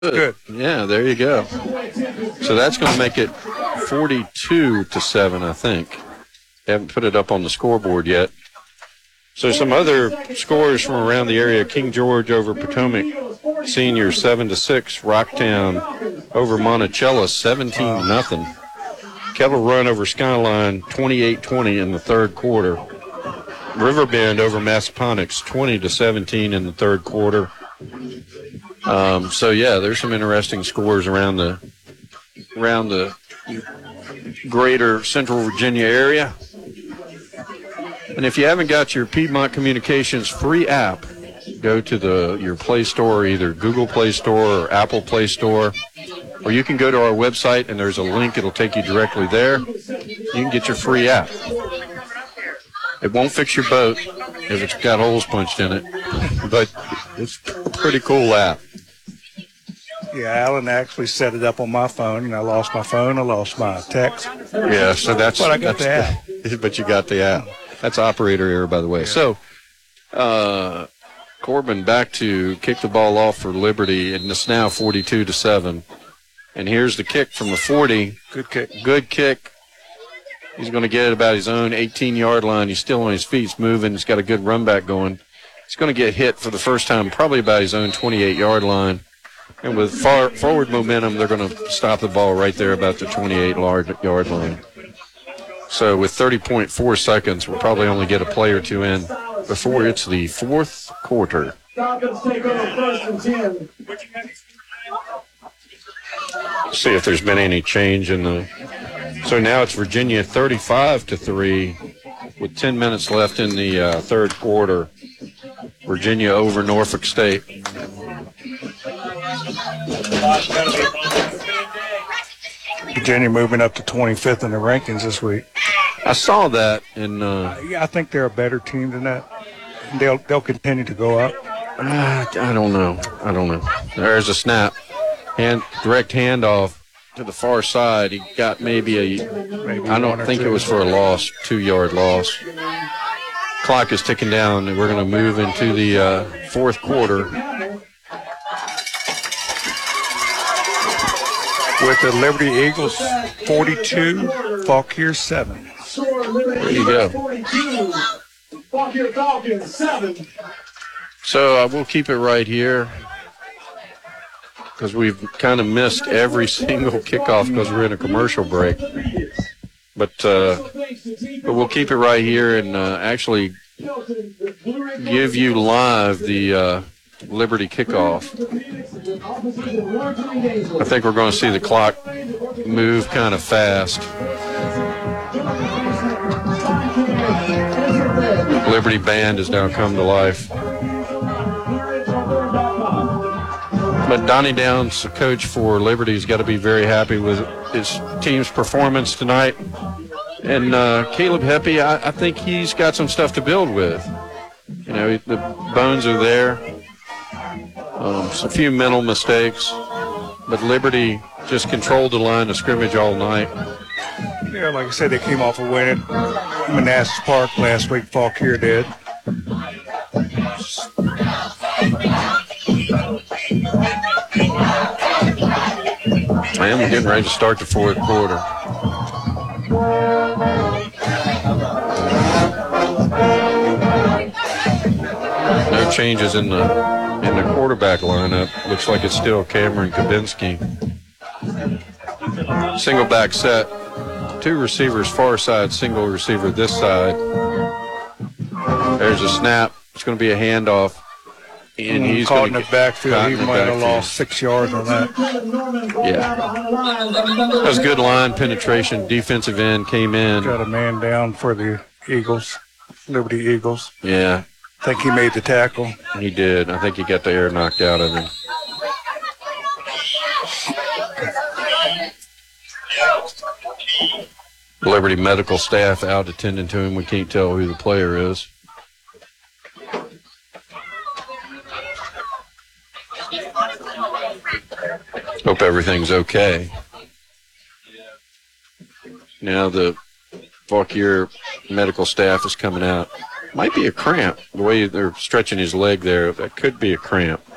Good. Yeah, there you go. So that's going to make it 42-7, I think. They haven't put it up on the scoreboard yet. So some other scores from around the area. King George over Potomac Senior 7-6. Rocktown over Monticello 17-0. Kettle Run over Skyline 28-20 in the third quarter. Riverbend over Massaponax 20-17 in the third quarter. So yeah, there's some interesting scores around the greater Central Virginia area. And if you haven't got your Piedmont Communications free app, go to your Play Store, either Google Play Store or Apple Play Store, or you can go to our website and there's a link. It'll take you directly there. You can get your free app. It won't fix your boat if it's got holes punched in it, but it's a pretty cool app. Yeah, Alan actually set it up on my phone, and I lost my phone. I lost my text. Yeah, so that's. But I got the app. But you got the app. That's operator error, by the way. Yeah. So, Corbin back to kick the ball off for Liberty, and it's now 42-7. And here's the kick from the 40. Good kick. Good kick. He's going to get it about his own 18-yard line. He's still on his feet. He's moving. He's got a good run back going. He's going to get hit for the first time probably about his own 28-yard line. And with forward momentum, they're going to stop the ball right there about the 28-yard line. So with 30.4 seconds, we'll probably only get a play or two in before it's the fourth quarter. See if there's been any change in the... So now it's Virginia 35-3 with 10 minutes left in the third quarter. Virginia over Norfolk State. Virginia moving up to 25th in the rankings this week. I saw that, and yeah, I think they're a better team than that. They'll continue to go up. I don't know. There's a snap, direct handoff to the far side. He got maybe I don't think it was for a loss, 2-yard loss. Clock is ticking down, and we're going to move into the fourth quarter. With the Liberty Eagles 42, Fauquier 7. There you go. So we'll keep it right here because we've kind of missed every single kickoff because we're in a commercial break. But we'll keep it right here and actually give you live the Liberty kickoff. I think we're going to see the clock move kind of fast. Liberty Band has now come to life. But Donnie Downs, the coach for Liberty, has got to be very happy with his team's performance tonight. And Caleb Heppy, I think he's got some stuff to build with. You know, the bones are there. A few mental mistakes, but Liberty just controlled the line of scrimmage all night. Yeah, like I said, they came off a win at Manassas Park last week. Fauquier did. Man, we're getting ready to start the fourth quarter. No changes in the quarterback lineup. Looks like it's still Cameron Kabinski. Single back set. 2 receivers far side, single receiver this side. There's a snap. It's going to be a handoff. And he's caught in the backfield. He might have lost 6 yards on that. Yeah. That was good line penetration. Defensive end came in. Got a man down for the Eagles, Liberty Eagles. Yeah. I think he made the tackle. He did. I think he got the air knocked out of him. Liberty medical staff out attending to him. We can't tell who the player is. Hope everything's okay. Now the Fauquier medical staff is coming out. Might be a cramp. The way they're stretching his leg there, that could be a cramp.